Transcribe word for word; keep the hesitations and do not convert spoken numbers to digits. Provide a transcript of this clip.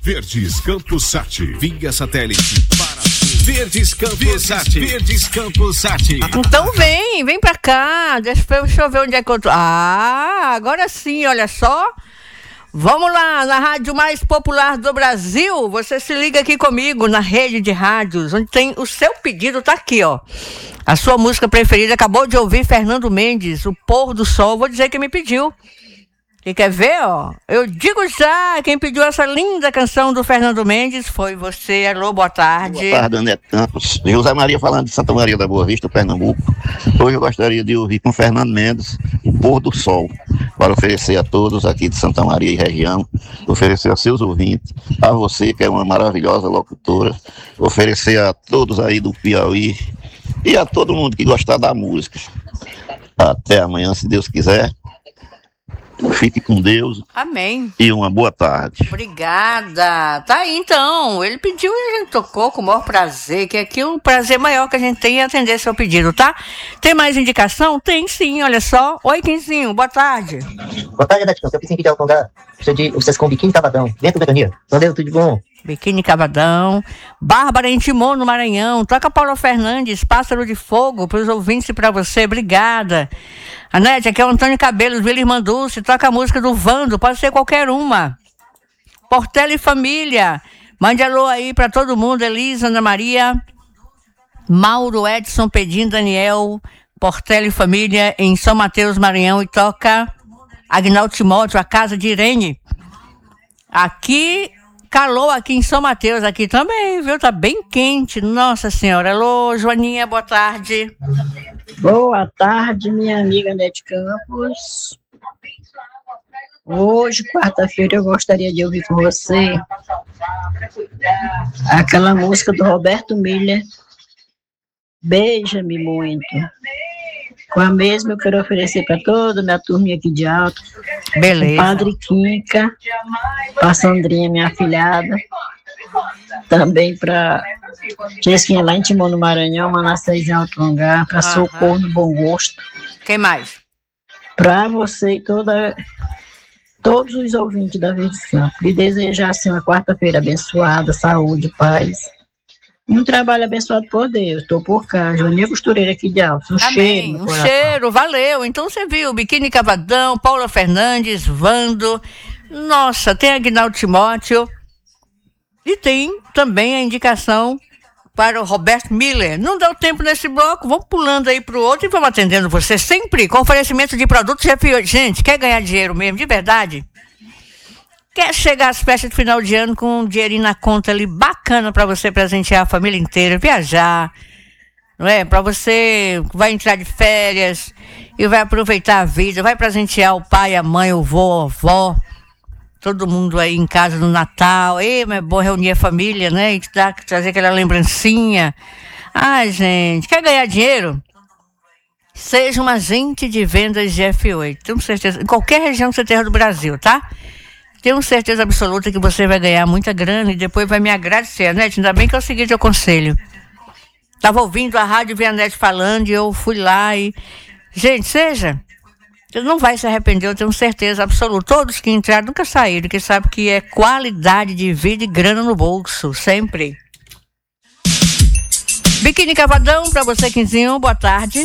Verdes Campos Sat, via satélite para Verdes Campos Sat, Verdes Campos Sat. Então vem, vem pra cá, deixa, deixa eu ver onde é que eu tô. Ah, agora sim, olha só. Vamos lá, na rádio mais popular do Brasil, você se liga aqui comigo na rede de rádios, onde tem o seu pedido, tá aqui, ó. A sua música preferida, acabou de ouvir Fernando Mendes, O Pôr do Sol, vou dizer quem me pediu. Quem quer ver, ó? Eu digo já, quem pediu essa linda canção do Fernando Mendes foi você. Alô, boa tarde. Boa tarde, Anete Campos. José Maria falando de Santa Maria da Boa Vista, Pernambuco. Hoje eu gostaria de ouvir com Fernando Mendes O Pôr do Sol, para oferecer a todos aqui de Santa Maria e região, oferecer a seus ouvintes, a você que é uma maravilhosa locutora, oferecer a todos aí do Piauí e a todo mundo que gostar da música. Até amanhã, se Deus quiser. Fique com Deus. Amém. E uma boa tarde. Obrigada. Tá aí então. Ele pediu e a gente tocou com o maior prazer, que aqui o prazer maior que a gente tem é atender seu pedido, tá? Tem mais indicação? Tem sim, olha só. Oi, Quinzinho, boa tarde. Boa tarde, Anete Campos. Eu pensei em pedir ao Conga, de vocês com biquíni cavadão, dentro da Dania. Valeu, tudo de bom. Biquíni Cavadão, Bárbara em Timon, no Maranhão, toca Paula Fernandes, Pássaro de Fogo, para os ouvintes e para você, obrigada. Anete, aqui é o Antônio Cabelos, Vila Irmanduce, toca a música do Vando, pode ser qualquer uma. Portela e Família, mande alô aí para todo mundo, Elisa, Ana Maria, Mauro, Edson, Pedim, Daniel, Portela e Família, em São Mateus, Maranhão, e toca Agnaldo Timóteo, A Casa de Irene. Aqui... Calor aqui em São Mateus, aqui também, viu? Tá bem quente, nossa senhora. Alô, Joaninha, boa tarde. Boa tarde, minha amiga Anete Campos. Hoje, quarta-feira, eu gostaria de ouvir com você aquela música do Roberto Miller, Beija-me Muito. Com a mesma eu quero oferecer para toda a minha turminha aqui de alto. Beleza. Padre Quinca, para Sandrinha, minha afilhada. Também para Jesquinha lá em Timon, no Maranhão, Manassés em Alto Hangar, para Socorro no Bom Gosto. Quem mais? Para você e toda, todos os ouvintes da Verdes Campos. E desejar assim, uma quarta-feira abençoada, saúde, paz. Um trabalho abençoado por Deus. Estou por cá, Joaninha Costureira aqui de Altos. Um Amém. cheiro. Um cheiro, valeu. Então você viu, Biquíni Cavadão, Paula Fernandes, Vando. Nossa, tem Agnaldo Timóteo. E tem também a indicação para o Roberto Miller. Não deu tempo nesse bloco, vamos pulando aí para o outro e vamos atendendo você sempre com oferecimento de produtos F oito. Gente, quer ganhar dinheiro mesmo, de verdade? Quer chegar às festas de final de ano com um dinheirinho na conta ali bacana para você presentear a família inteira, viajar, não é? Para você vai entrar de férias e vai aproveitar a vida, vai presentear o pai, a mãe, o vô, a avó, todo mundo aí em casa no Natal. E é bom reunir a família, né? E dar, trazer aquela lembrancinha. Ai, gente, quer ganhar dinheiro? Seja um agente de vendas de F oito. Tenho certeza, em qualquer região que você tenha do Brasil, tá? Tenho certeza absoluta que você vai ganhar muita grana e depois vai me agradecer, né? Ainda bem que eu segui teu conselho. Estava ouvindo a rádio Vianete falando e eu fui lá e... Gente, seja... Você não vai se arrepender, eu tenho certeza absoluta. Todos que entraram nunca saíram, que sabem que é qualidade de vida e grana no bolso, sempre. Biquíni Cavadão, para você, Quinzinho, boa tarde.